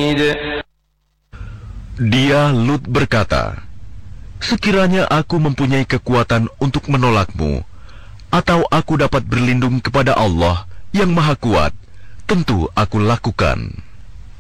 حميد. Dia Lut berkata, sekiranya aku mempunyai kekuatan untuk menolakmu, atau aku dapat berlindung kepada Allah yang Maha Kuat, tentu aku lakukan.